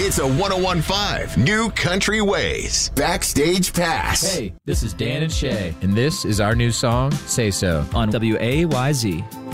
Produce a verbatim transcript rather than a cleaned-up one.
It's a one oh one point five New Country Ways Backstage Pass. Hey, this is Dan and Shay, and this is our new song, Say So, on W A Y Z.